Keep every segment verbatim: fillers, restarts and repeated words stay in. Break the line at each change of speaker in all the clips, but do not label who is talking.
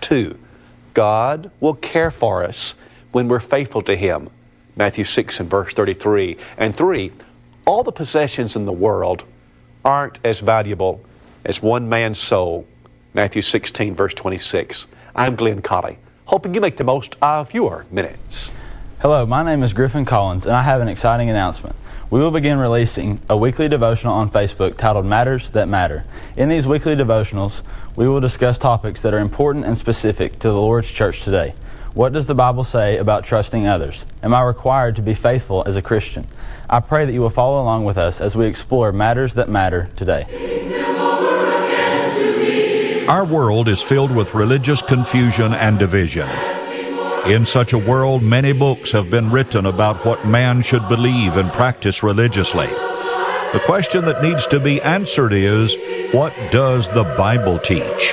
Two, God will care for us when we're faithful to Him. Matthew six and verse thirty-three. And three, all the possessions in the world aren't as valuable as one man's soul. Matthew sixteen, verse twenty-six. I'm Glenn Colley, hoping you make the most of your minutes.
Hello, my name is Griffin Collins, and I have an exciting announcement. We will begin releasing a weekly devotional on Facebook titled Matters That Matter. In these weekly devotionals, we will discuss topics that are important and specific to the Lord's church today. What does the Bible say about trusting others? Am I required to be faithful as a Christian? I pray that you will follow along with us as we explore matters that matter today.
Our world is filled with religious confusion and division. In such a world, many books have been written about what man should believe and practice religiously. The question that needs to be answered is, what does the Bible teach?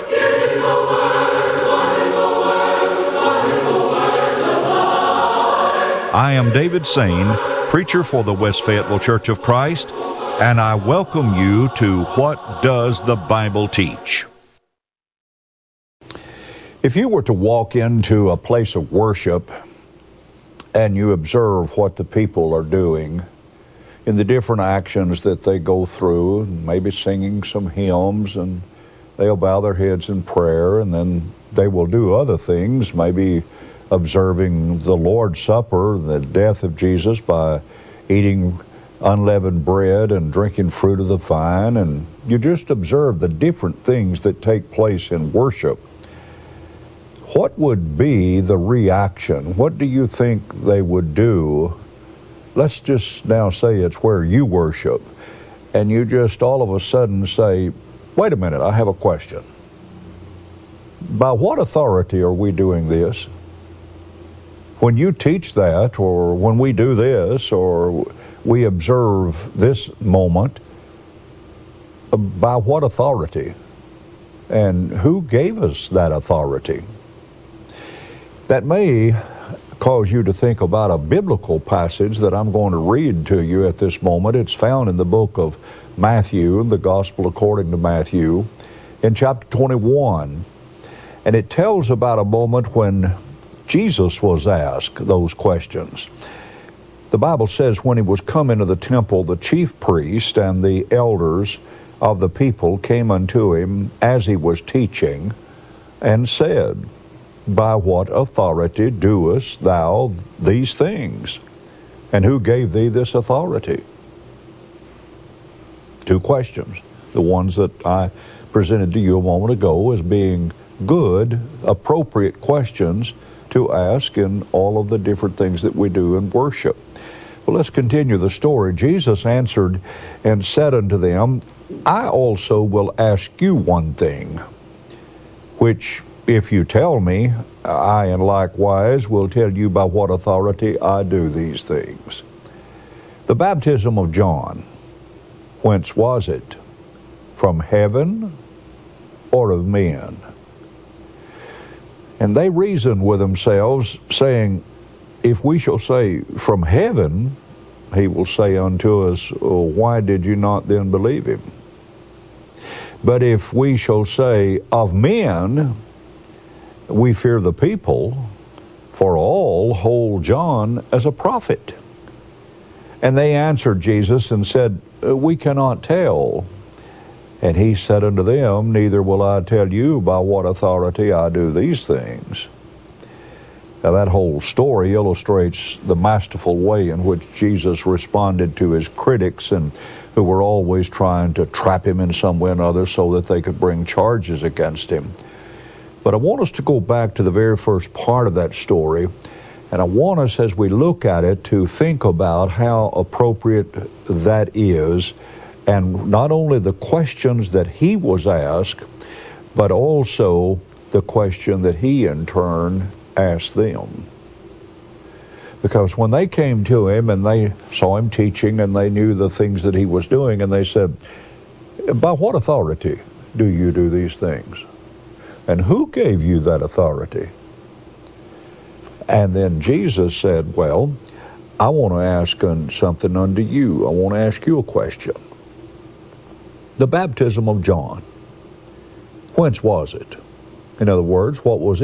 I am David Sain, preacher for the West Fayetteville Church of Christ, and I welcome you to What Does the Bible Teach?
If you were to walk into a place of worship and you observe what the people are doing in the different actions that they go through, maybe singing some hymns, and they'll bow their heads in prayer, and then they will do other things, maybe observing the Lord's Supper, the death of Jesus, by eating unleavened bread and drinking fruit of the vine, and you just observe the different things that take place in worship. What would be the reaction? What do you think they would do? Let's just now say it's where you worship, and you just all of a sudden say, wait a minute, I have a question. By what authority are we doing this? When you teach that, or when we do this, or we observe this moment, by what authority? And who gave us that authority? That may cause you to think about a biblical passage that I'm going to read to you at this moment. It's found in the book of Matthew, the Gospel according to Matthew, in chapter twenty-one. And it tells about a moment when Jesus was asked those questions. The Bible says, when he was come into the temple, the chief priest and the elders of the people came unto him as he was teaching, and said, by what authority doest thou these things? And who gave thee this authority? Two questions. The ones that I presented to you a moment ago as being good, appropriate questions to ask in all of the different things that we do in worship. Well, let's continue the story. Jesus answered and said unto them, I also will ask you one thing, which if you tell me, I and likewise will tell you by what authority I do these things. The baptism of John, whence was it? From heaven or of men? And they reasoned with themselves, saying, if we shall say from heaven, he will say unto us, oh, why did you not then believe him? But if we shall say of men, we fear the people, for all hold John as a prophet. And they answered Jesus and said, we cannot tell. And he said unto them, neither will I tell you by what authority I do these things. Now that whole story illustrates the masterful way in which Jesus responded to his critics, and who were always trying to trap him in some way or another so that they could bring charges against him. But I want us to go back to the very first part of that story, and I want us, as we look at it, to think about how appropriate that is, and not only the questions that he was asked, but also the question that he in turn asked them. Because when they came to him and they saw him teaching and they knew the things that he was doing, and they said, by what authority do you do these things? And who gave you that authority? And then Jesus said, well, I want to ask something unto you. I want to ask you a question. The baptism of John, whence was it? In other words, what was